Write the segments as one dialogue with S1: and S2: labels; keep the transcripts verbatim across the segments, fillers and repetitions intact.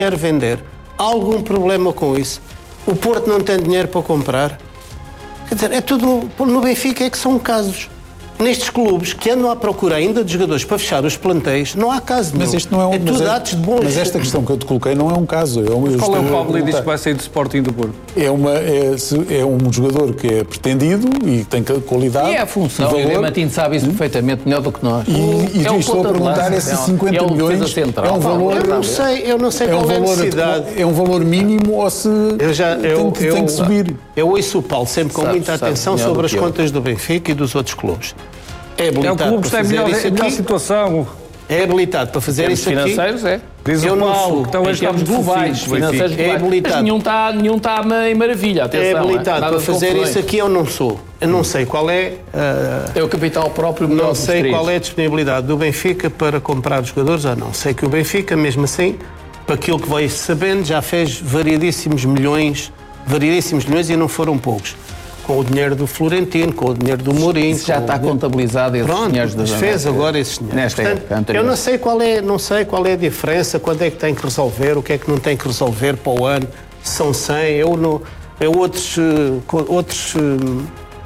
S1: quer vender. Há algum problema com isso? O Porto não tem dinheiro para comprar? Quer dizer, é tudo... No Benfica é que são casos. Nestes clubes que andam à procura ainda de jogadores para fechar os plantéis, não há caso nenhum.
S2: Mas isto não é um...
S1: É tudo
S2: é,
S1: atos de bons...
S2: Mas esta questão que eu te coloquei não é um caso. É um,
S3: qual é o Pavlidis que vai sair do Sporting do Porto?
S2: É, uma, é, é um jogador que é pretendido e tem qualidade.
S4: E é a função.
S2: E
S4: o Diamantino sabe isso hum? perfeitamente melhor do que nós.
S2: E, e é estou a perguntar é se cinquenta
S4: é um
S2: milhões é um valor...
S1: Eu não sei, eu não sei
S2: é um
S1: qual é a
S2: valor,
S1: necessidade.
S2: É um valor mínimo ou se
S1: eu já, eu,
S2: tem,
S1: eu,
S2: tem que subir.
S1: Eu ouço o Paulo sempre com
S4: sabe,
S1: muita
S4: sabe,
S1: atenção sobre as contas do Benfica e dos outros clubes. É habilitado
S3: é um clube
S1: para fazer
S3: melhor,
S1: isso aqui.
S3: melhor situação.
S1: É habilitado para fazer isso aqui.
S4: Financeiros, é.
S3: Diz o Paulo, que estão
S4: em termos globais, financeiros
S1: é habilitado.
S4: Mas nenhum está nenhum tá em maravilha, atenção.
S1: É habilitado
S4: é?
S1: para fazer isso aqui, eu não sou. Eu não sei qual é... Uh,
S4: é o capital próprio.
S1: Não sei qual é a disponibilidade do Benfica para comprar jogadores ou não. Sei que o Benfica, mesmo assim, para aquilo que vai sabendo, já fez variedíssimos milhões, variedíssimos milhões e não foram poucos. Com o dinheiro do Florentino, com o dinheiro do Mourinho.
S4: Isso já está
S1: o...
S4: contabilizado esses
S1: Pronto,
S4: dinheiros da
S1: fez agora esses dinheiros.
S4: Nesta
S1: Portanto,
S4: época,
S1: eu não sei, qual é, não sei qual é a diferença, quando é que tem que resolver, o que é que não tem que resolver para o ano, se são cem, eu não, eu outros, outros, uh,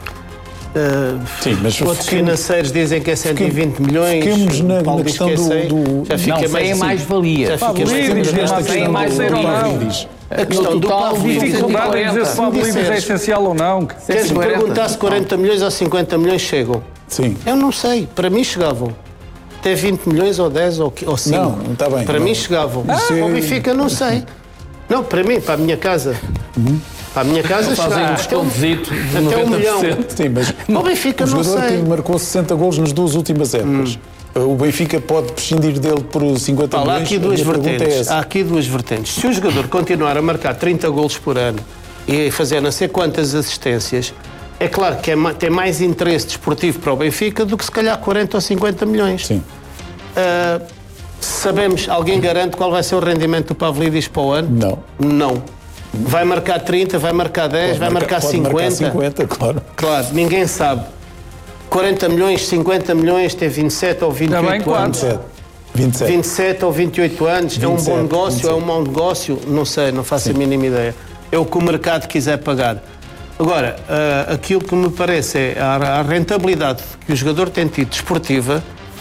S2: Sim, mas
S1: outros financeiros dizem que é cento e vinte milhões.
S2: Fiquemos na, na questão do, do...
S4: Já fica não, mais, é mais valia.
S1: Já fica mais,
S3: mais,
S4: é mais ser ou não.
S1: A questão do Pavlidis,
S3: dificuldade em dizer se o Pavlidis é essencial ou não.
S1: Queres-me perguntar se quarenta milhões ou cinquenta milhões chegam?
S2: Sim.
S1: Eu não sei. Para mim chegavam. Até vinte milhões ou dez ou cinco.
S2: Não, não está bem.
S1: Para
S2: não.
S1: mim chegavam. Ah,
S2: é...
S1: Ao Benfica não sei. Não, para mim, para a minha casa. Uhum. Para a minha casa
S4: chegavam. Um
S1: até um,
S4: até
S1: um milhão.
S2: Sim, mas
S1: ao Benfica
S2: o
S1: não
S2: jogador
S1: sei.
S2: que marcou sessenta golos nas duas últimas épocas. Hum. O Benfica pode prescindir dele por cinquenta milhões?
S1: Há aqui duas vertentes. Há aqui duas vertentes. Se o jogador continuar a marcar trinta golos por ano e fazer não sei quantas assistências, é claro que é, tem mais interesse desportivo para o Benfica do que se calhar quarenta ou cinquenta milhões.
S2: Sim.
S1: Uh, sabemos, alguém garante qual vai ser o rendimento do Pavlidis para o ano?
S2: Não.
S1: Não. Vai marcar trinta, vai marcar dez, pode vai marcar, marcar cinquenta?
S2: Marcar cinquenta, claro.
S1: Claro, ninguém sabe. quarenta milhões, cinquenta milhões, tem vinte e sete ou vinte e oito anos.
S2: vinte e sete.
S1: vinte e sete ou vinte e oito anos. É um bom negócio, vinte e sete. É um mau negócio? Não sei, não faço Sim. a mínima ideia. É o que o mercado quiser pagar. Agora, uh, aquilo que me parece é a, a rentabilidade que o jogador tem tido desportiva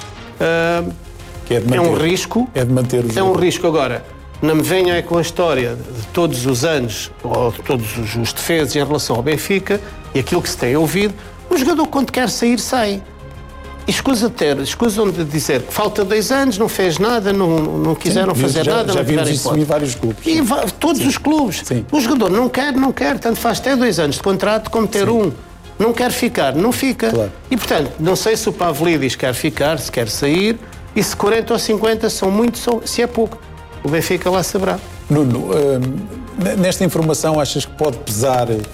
S1: uh,
S2: que é, de manter,
S1: é um risco.
S2: É de manter o
S1: É um risco. Agora, não me venham é com a história de todos os anos, ou todos os, os defesas em relação ao Benfica e aquilo que se tem ouvido. O jogador, quando quer sair, sai. E escusa ter, escusam de dizer que falta dois anos, não fez nada, não, não quiseram Sim, fazer
S2: já,
S1: nada.
S2: Já
S1: não
S2: vimos isso em vários clubes.
S1: E va- todos
S2: Sim.
S1: os clubes.
S2: Sim.
S1: O jogador não quer, não quer, tanto faz ter dois anos de contrato como ter Sim. um. Não quer ficar, não fica. Claro. E, portanto, não sei se o Pavlidis quer ficar, se quer sair, e se quarenta ou cinquenta são muito, se é pouco. O Benfica lá saberá.
S2: Nuno, uh, nesta informação achas que pode pesar uh,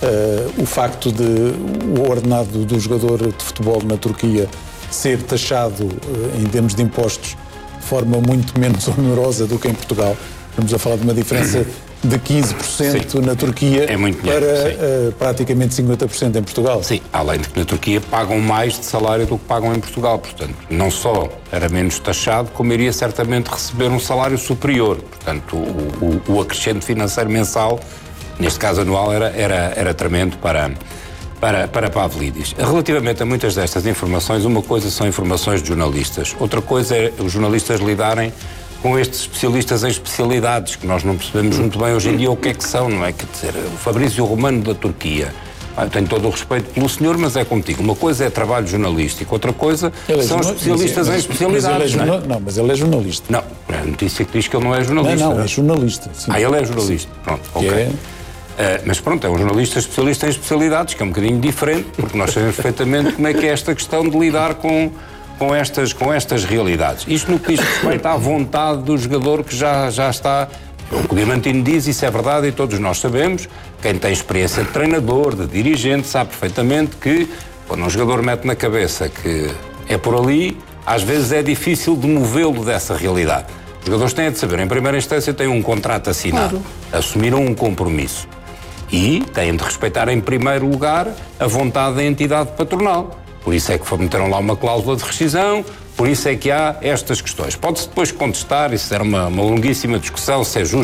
S2: o facto de o ordenado do jogador de futebol na Turquia ser taxado uh, em termos de impostos de forma muito menos onerosa do que em Portugal? Estamos a falar de uma diferença de quinze por cento Sim. na Turquia
S5: é muito
S2: para uh, praticamente cinquenta por cento em Portugal.
S5: Sim, além de que na Turquia pagam mais de salário do que pagam em Portugal. Portanto, não só era menos taxado, como iria certamente receber um salário superior. Portanto, o, o, o acrescente financeiro mensal, neste caso anual, era, era, era tremendo para, para, para Pavlidis. Relativamente a muitas destas informações, uma coisa são informações de jornalistas, outra coisa é os jornalistas lidarem com estes especialistas em especialidades, que nós não percebemos muito bem hoje em dia o que é que são, não é? Quer dizer, o Fabrício Romano da Turquia. Eu tenho todo o respeito pelo senhor, mas é contigo. Uma coisa é trabalho jornalístico, outra coisa é são especialistas mas, em especialidades.
S2: Mas ele é
S5: não, é?
S2: não, mas ele é jornalista.
S5: Não, é a notícia que diz que ele não é jornalista.
S2: Não, não, é jornalista. Sim.
S5: Ah, ele é jornalista. Sim. Pronto, ok. É... Uh, mas pronto, é um jornalista especialista em especialidades, que é um bocadinho diferente, porque nós sabemos perfeitamente como é que é esta questão de lidar com... Com estas, com estas realidades. Isto no que diz respeito à vontade do jogador que já, já está... O que o Diamantino diz, isso é verdade e todos nós sabemos. Quem tem experiência de treinador, de dirigente, sabe perfeitamente que quando um jogador mete na cabeça que é por ali, às vezes é difícil de movê-lo dessa realidade. Os jogadores têm de saber, em primeira instância têm um contrato assinado, claro. Assumiram um compromisso e têm de respeitar em primeiro lugar a vontade da entidade patronal. Por isso é que meteram lá uma cláusula de rescisão, por isso é que há estas questões. Pode-se depois contestar, isso era uma, uma longuíssima discussão, se é justo